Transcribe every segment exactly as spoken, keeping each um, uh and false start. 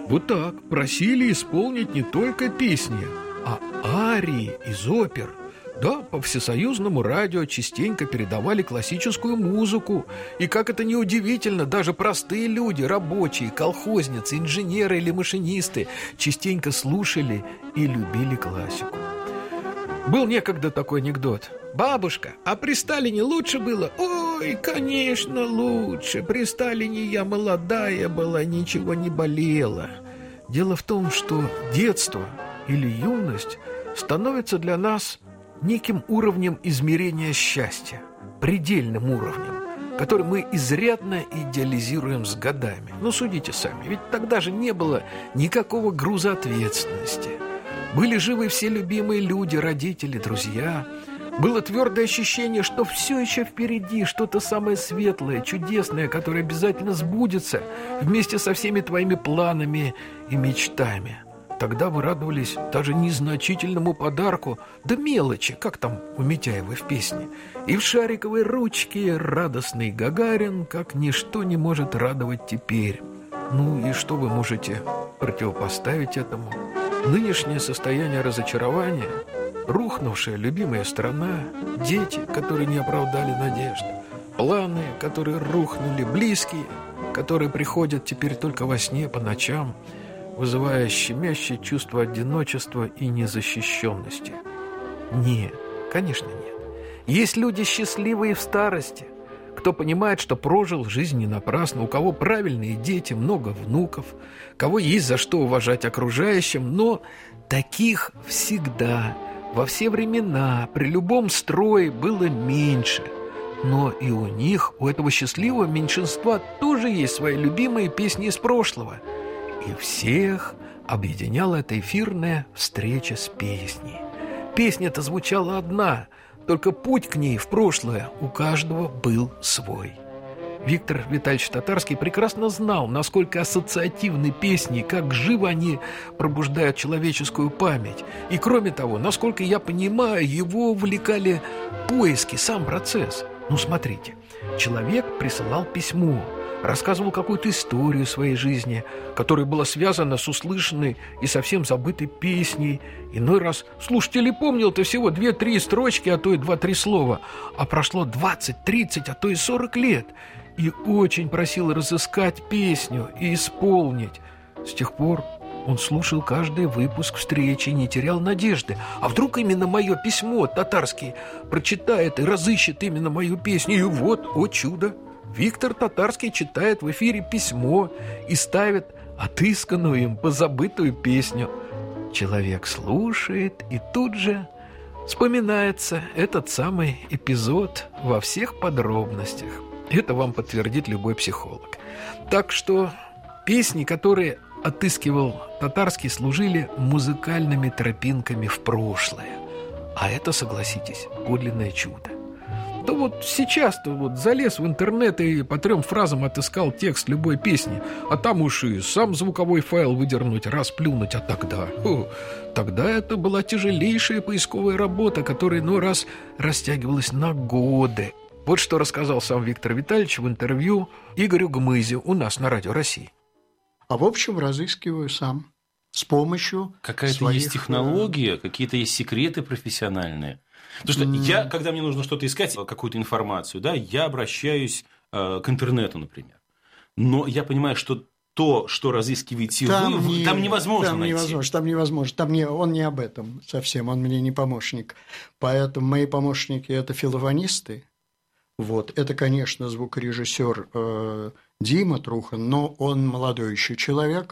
Вот так просили исполнить не только песни, а арии из опер. Да, по всесоюзному радио частенько передавали классическую музыку. И, как это ни удивительно, даже простые люди, рабочие, колхозницы, инженеры или машинисты частенько слушали и любили классику. Был некогда такой анекдот. «Бабушка, а при Сталине лучше было?» «Ой, конечно, лучше. При Сталине я молодая была, ничего не болела». Дело в том, что детство или юность становится для нас неким уровнем измерения счастья, предельным уровнем, который мы изрядно идеализируем с годами. Ну, судите сами, ведь тогда же не было никакого груза ответственности. Были живы все любимые люди, родители, друзья. Было твердое ощущение, что все еще впереди, что-то самое светлое, чудесное, которое обязательно сбудется вместе со всеми твоими планами и мечтами. Тогда вы радовались даже незначительному подарку, да мелочи, как там у Митяева в песне. И в шариковой ручке радостный Гагарин, как ничто не может радовать теперь. Ну и что вы можете противопоставить этому? Нынешнее состояние разочарования, рухнувшая любимая страна, дети, которые не оправдали надежд, планы, которые рухнули, близкие, которые приходят теперь только во сне по ночам, вызывая щемящее чувство одиночества и незащищенности. Нет, конечно нет. Есть люди счастливые в старости, кто понимает, что прожил жизнь не напрасно, у кого правильные дети, много внуков, кого есть за что уважать окружающим, но таких всегда, во все времена, при любом строе было меньше. Но и у них, у этого счастливого меньшинства тоже есть свои любимые песни из прошлого. И всех объединяла эта эфирная встреча с песней. Песня-то звучала одна, только путь к ней в прошлое у каждого был свой. Виктор Витальевич Татарский прекрасно знал, насколько ассоциативны песни, как живо они пробуждают человеческую память. И кроме того, насколько я понимаю, его увлекали поиски, сам процесс. Ну, смотрите, человек присылал письмо, рассказывал какую-то историю своей жизни, которая была связана с услышанной и совсем забытой песней. Иной раз слушатель помнил-то всего две-три строчки, а то и два-три слова, а прошло двадцать, тридцать, а то и сорок лет, и очень просил разыскать песню и исполнить. С тех пор он слушал каждый выпуск встречи и не терял надежды. А вдруг именно мое письмо Татарский прочитает и разыщет именно мою песню? И вот, о чудо! Виктор Татарский читает в эфире письмо и ставит отысканную им позабытую песню. Человек слушает, и тут же вспоминается этот самый эпизод во всех подробностях. Это вам подтвердит любой психолог. Так что песни, которые отыскивал Татарский, служили музыкальными тропинками в прошлое. А это, согласитесь, подлинное чудо. Да вот сейчас-то вот залез в интернет и по трем фразам отыскал текст любой песни, а там уж и сам звуковой файл выдернуть, расплюнуть. А тогда, о, тогда это была тяжелейшая поисковая работа, которая иной раз растягивалась на годы. Вот что рассказал сам Виктор Витальевич в интервью Игорю Гмызю у нас на Радио России. А в общем разыскиваю сам с помощью Какая-то своих... есть технология, какие-то есть секреты профессиональные. Потому что mm. я, когда мне нужно что-то искать, какую-то информацию, да, я обращаюсь э, к интернету, например. Но я понимаю, что то, что разыскиваете там вы, не, там невозможно там найти. Невозможно, там невозможно. Там не, он не об этом совсем, он мне не помощник. Поэтому мои помощники – это филофонисты. Вот. Это, конечно, звукорежиссер э, Дима Трухан, но он молодой еще человек.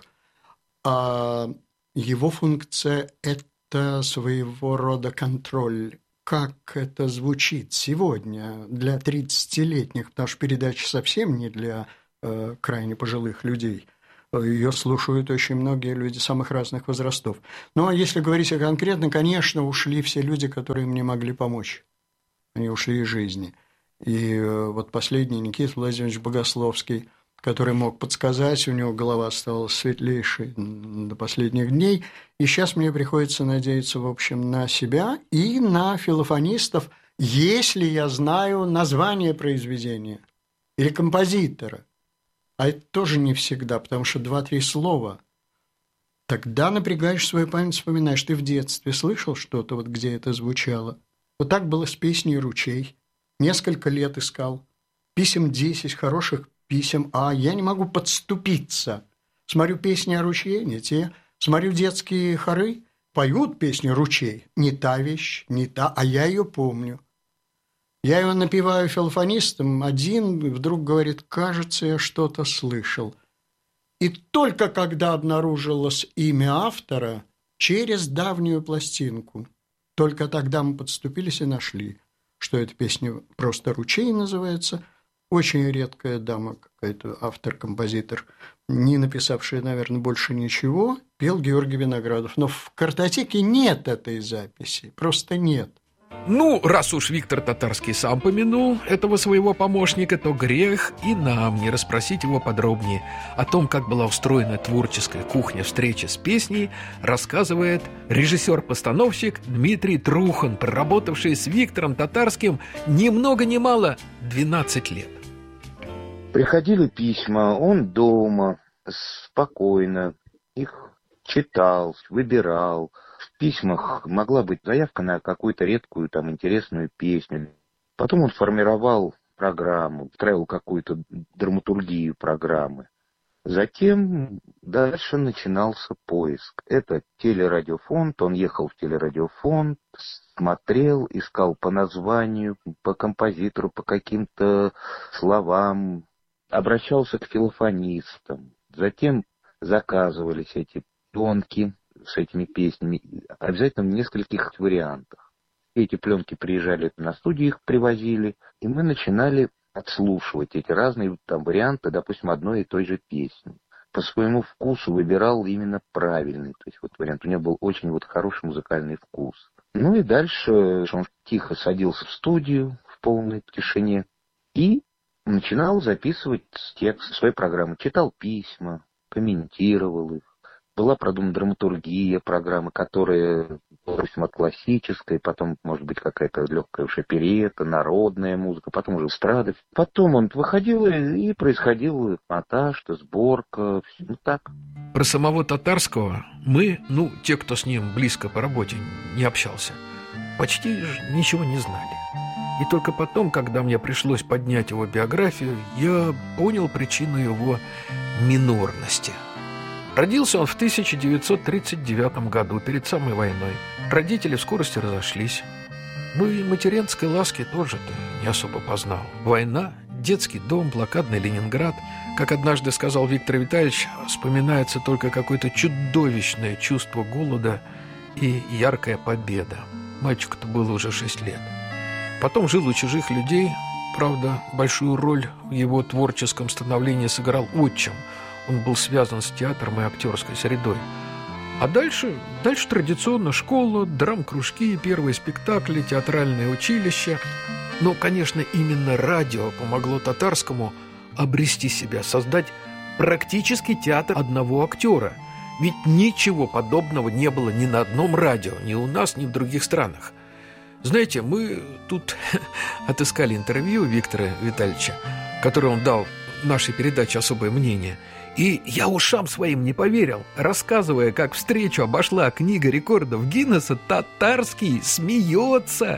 А его функция – это своего рода контроль. Как это звучит сегодня для тридцатилетних, потому что передача совсем не для э, крайне пожилых людей. Ее слушают очень многие люди самых разных возрастов. Но если говорить о конкретно, конечно, ушли все люди, которые мне могли помочь. Они ушли из жизни. И э, вот последний Никита Владимирович Богословский, который мог подсказать, у него голова стала светлейшей до последних дней. И сейчас мне приходится надеяться, в общем, на себя и на филофонистов, если я знаю название произведения или композитора. А это тоже не всегда, потому что два-три слова Тогда напрягаешь свою память, вспоминаешь, ты в детстве слышал что-то, вот где это звучало. Вот так было с песней «Ручей». Несколько лет искал. Писем десять, хороших писем, а я не могу подступиться. Смотрю песни о ручье, не те. Смотрю детские хоры, поют песню «Ручей». Не та вещь, не та, а я ее помню. Я его напеваю филофонистом, один вдруг говорит, кажется, я что-то слышал. И только когда обнаружилось имя автора через давнюю пластинку, только тогда мы подступились и нашли, что эта песня просто «Ручей» называется. Очень редкая дама, какая-то автор-композитор, не написавшая, наверное, больше ничего, пел Георгий Виноградов. Но в картотеке нет этой записи, просто нет. Ну, раз уж Виктор Татарский сам помянул этого своего помощника, то грех и нам не расспросить его подробнее. О том, как была устроена творческая кухня встречи с песней, рассказывает режиссер-постановщик Дмитрий Трухан, проработавший с Виктором Татарским ни много ни мало двенадцать лет. Приходили письма, он дома, спокойно их читал, выбирал. В письмах могла быть заявка на какую-то редкую, там, интересную песню. Потом он формировал программу, встраивал какую-то драматургию программы. Затем дальше начинался поиск. Это телерадиофонд, он ехал в телерадиофонд, смотрел, искал по названию, по композитору, по каким-то словам, обращался к филофонистам. Затем заказывались эти пленки с этими песнями, обязательно в нескольких вариантах. Эти пленки приезжали на студию, их привозили, и мы начинали отслушивать эти разные там варианты, допустим, одной и той же песни. По своему вкусу выбирал именно правильный, то есть вот вариант. У него был очень вот хороший музыкальный вкус. Ну и дальше он тихо садился в студию в полной тишине и начинал записывать текст своей программы. Читал письма, комментировал их. Была продумана драматургия программы, которая, допустим, от классической, потом, может быть, какая-то легкая уж оперетта, народная музыка, потом уже эстрада. Потом он выходил, и происходил монтаж, сборка, все, ну так. Про самого Татарского мы, ну, те, кто с ним близко по работе не общался, почти ничего не знали. И только потом, когда мне пришлось поднять его биографию, я понял причину его минорности. Родился он в тысяча девятьсот тридцать девятом году, перед самой войной. Родители в скорости разошлись. Ну и материнской ласки тоже-то не особо познал. Война, детский дом, блокадный Ленинград. Как однажды сказал Виктор Витальевич, вспоминается только какое-то чудовищное чувство голода и яркая победа. Мальчику-то было уже шесть лет. Потом жил у чужих людей. Правда, большую роль в его творческом становлении сыграл отчим. Он был связан с театром и актерской средой. А дальше, дальше традиционно школа, драм-кружки, первые спектакли, театральное училище. Но, конечно, именно радио помогло Татарскому обрести себя, создать практически театр одного актера. Ведь ничего подобного не было ни на одном радио, ни у нас, ни в других странах. Знаете, мы тут отыскали интервью Виктора Витальевича, которое он дал в нашей передаче «Особое мнение». И я ушам своим не поверил. Рассказывая, как встречу обошла книга рекордов Гиннесса, Татарский смеется.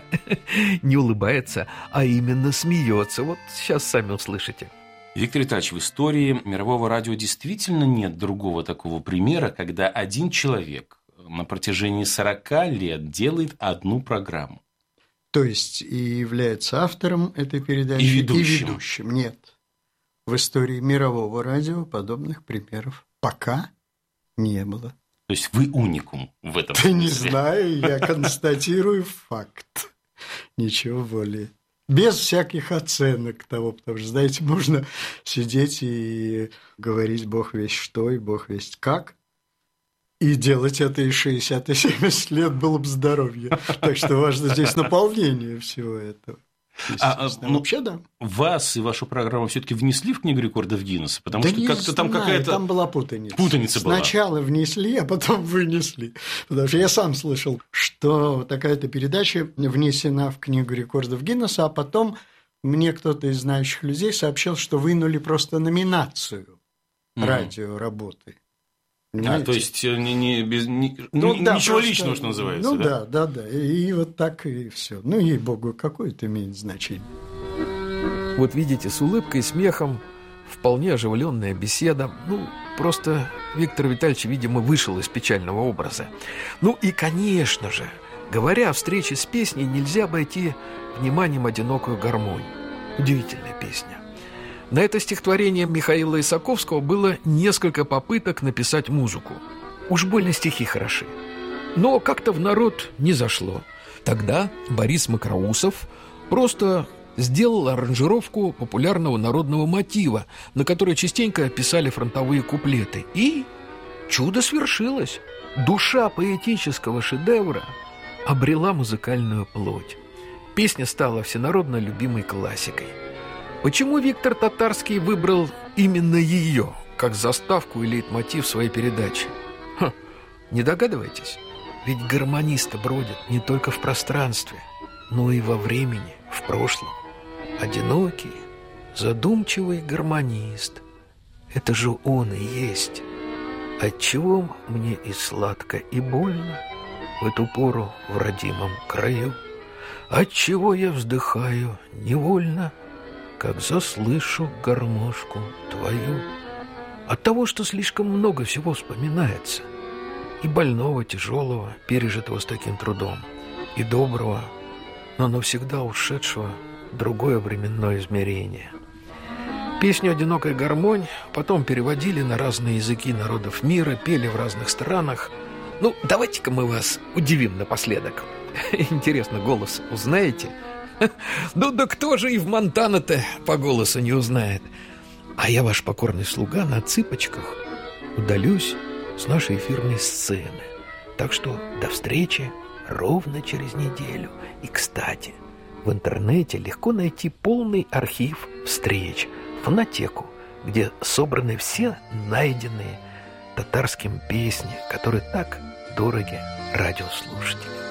Не улыбается, а именно смеется. Вот сейчас сами услышите. Виктор Витальевич, в истории мирового радио действительно нет другого такого примера, когда один человек на протяжении сорока лет делает одну программу. То есть и является автором этой передачи, и ведущим. И ведущим. Нет. В истории мирового радио подобных примеров пока не было. То есть вы уникум в этом Ты смысле? Не знаю, я констатирую факт. Ничего более. Без всяких оценок того, потому что, знаете, можно сидеть и говорить Бог весть что и Бог весть как, и делать это и шестьдесят, и семьдесят лет было бы здоровье. Так что важно здесь наполнение всего этого. А, ну, вообще, да. Вас и вашу программу все-таки внесли в книгу рекордов Гиннесса? Потому да что как-то там какая-то... Там была путаница. Путаница была. Сначала внесли, а потом вынесли. Потому что я сам слышал, что такая-то передача внесена в книгу рекордов Гиннесса, а потом мне кто-то из знающих людей сообщил, что вынули просто номинацию mm-hmm. радиоработы. А, то есть не, не, без, не, ну, ни, да, ничего просто, личного, что называется. Ну да, да, да, да. И, и вот так и все. Ну, ей-богу, какое это имеет значение. Вот видите, с улыбкой и смехом, вполне оживленная беседа. Ну, просто Виктор Витальевич, видимо, вышел из печального образа. Ну и, конечно же, говоря о встрече с песней, нельзя обойти вниманием одинокую гармонь. Удивительная песня. На это стихотворение Михаила Исаковского было несколько попыток написать музыку. Уж больно стихи хороши. Но как-то в народ не зашло. Тогда Борис Макроусов просто сделал аранжировку популярного народного мотива, на который частенько писали фронтовые куплеты. И чудо свершилось. Душа поэтического шедевра обрела музыкальную плоть. Песня стала всенародно любимой классикой. Почему Виктор Татарский выбрал именно ее как заставку и лейтмотив своей передачи? Ха, не догадываетесь? Ведь гармонисты бродят не только в пространстве, но и во времени, в прошлом. Одинокий, задумчивый гармонист. Это же он и есть. Отчего мне и сладко, и больно в эту пору в родимом краю? Отчего я вздыхаю невольно, как заслышу гармошку твою? От того, что слишком много всего вспоминается. И больного, тяжелого, пережитого с таким трудом, и доброго, но навсегда ушедшего в другое временное измерение. Песню «Одинокая гармонь» потом переводили на разные языки народов мира, пели в разных странах. Ну, давайте-ка мы вас удивим напоследок. Интересно, голос узнаете? Ну да кто же и в Монтана-то по голосу не узнает? А я, ваш покорный слуга, на цыпочках удалюсь с нашей эфирной сцены. Так что до встречи ровно через неделю. И, кстати, в интернете легко найти полный архив встреч, фонотеку, где собраны все найденные Татарским песни, которые так дороги радиослушателям.